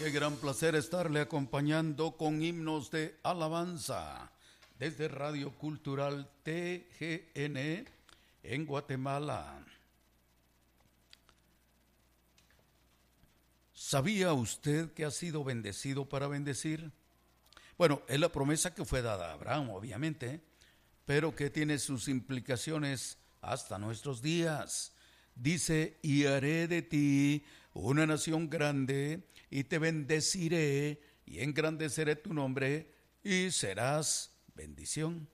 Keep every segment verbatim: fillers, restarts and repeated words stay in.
Qué gran placer estarle acompañando con himnos de alabanza desde Radio Cultural T G N en Guatemala. ¿Sabía usted que ha sido bendecido para bendecir? Bueno, es la promesa que fue dada a Abraham, obviamente, pero que tiene sus implicaciones hasta nuestros días. Dice, y haré de ti una nación grande, y te bendeciré, y engrandeceré tu nombre, y serás bendición.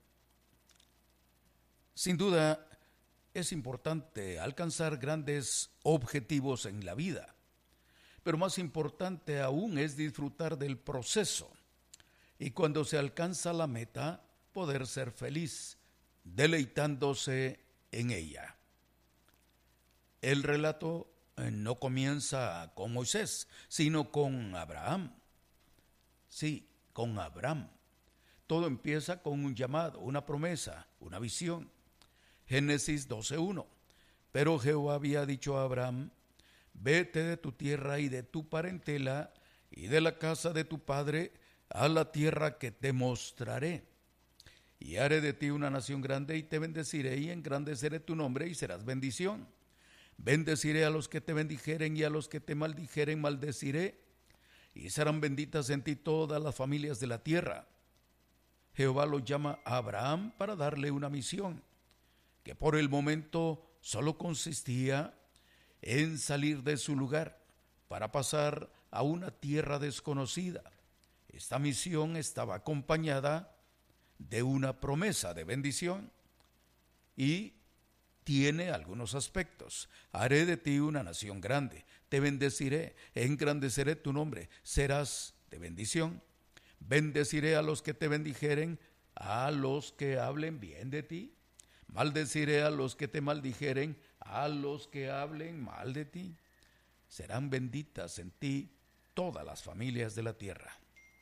Sin duda, es importante alcanzar grandes objetivos en la vida, pero más importante aún es disfrutar del proceso, y cuando se alcanza la meta, poder ser feliz, deleitándose en ella. El relato no comienza con Moisés, sino con Abraham. Sí, con Abraham. Todo empieza con un llamado, una promesa, una visión. Génesis doce uno. Pero Jehová había dicho a Abraham, vete de tu tierra y de tu parentela y de la casa de tu padre a la tierra que te mostraré. Y haré de ti una nación grande y te bendeciré y engrandeceré tu nombre y serás bendición. Bendeciré a los que te bendijeren y a los que te maldijeren maldeciré, y serán benditas en ti todas las familias de la tierra. Jehová lo llama a Abraham para darle una misión, que por el momento solo consistía en salir de su lugar para pasar a una tierra desconocida. Esta misión estaba acompañada de una promesa de bendición y tiene algunos aspectos. Haré de ti una nación grande, te bendeciré, engrandeceré tu nombre, serás de bendición. Bendeciré a los que te bendijeren, a los que hablen bien de ti. Maldeciré a los que te maldijeren, a los que hablen mal de ti. Serán benditas en ti todas las familias de la tierra.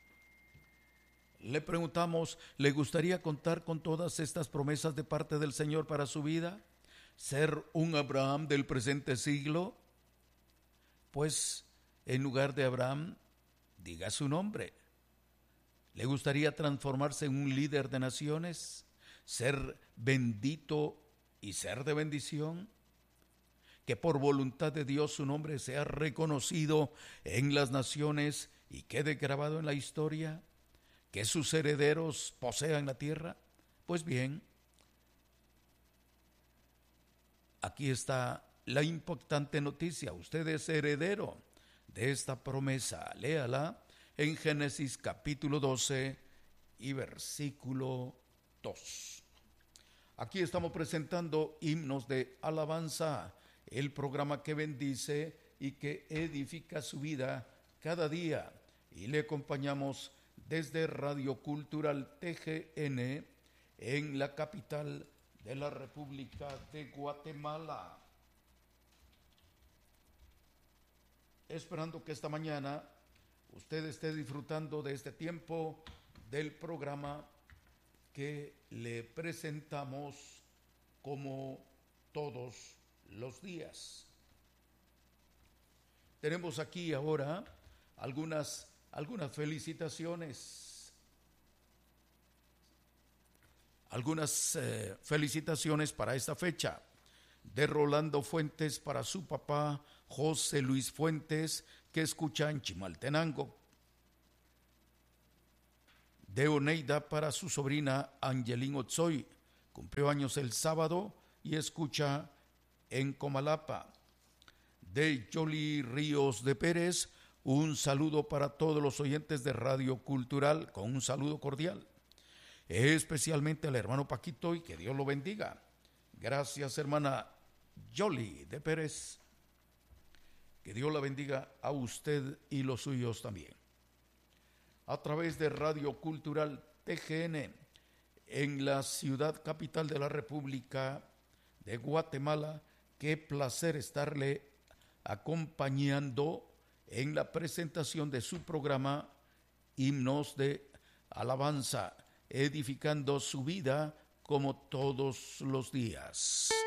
Le preguntamos, ¿le gustaría contar con todas estas promesas de parte del Señor para su vida? ¿Ser un Abraham del presente siglo? Pues en lugar de Abraham, diga su nombre. ¿Le gustaría transformarse en un líder de naciones? ¿Ser bendito y ser de bendición? Que por voluntad de Dios su nombre sea reconocido en las naciones y quede grabado en la historia. ¿Que sus herederos posean la tierra? Pues bien, aquí está la impactante noticia. Usted es heredero de esta promesa. Léala en Génesis capítulo doce y versículo dos. Aquí estamos presentando himnos de alabanza, el programa que bendice y que edifica su vida cada día. Y le acompañamos desde Radio Cultural T G N en la capital de la República de Guatemala. Esperando que esta mañana usted esté disfrutando de este tiempo del programa que le presentamos como todos los días. Tenemos aquí ahora algunas, algunas felicitaciones. Algunas eh, felicitaciones para esta fecha. De Rolando Fuentes para su papá José Luis Fuentes, que escucha en Chimaltenango. De Oneida para su sobrina Angelín Otzoy, cumplió años el sábado y escucha en Comalapa. De Yoli Ríos de Pérez, un saludo para todos los oyentes de Radio Cultural, con un saludo cordial. Especialmente al hermano Paquito, y que Dios lo bendiga. Gracias, hermana Yoli de Pérez. Que Dios la bendiga a usted y los suyos también. A través de Radio Cultural T G N en la ciudad capital de la República de Guatemala, qué placer estarle acompañando en la presentación de su programa Himnos de Alabanza, edificando su vida como todos los días.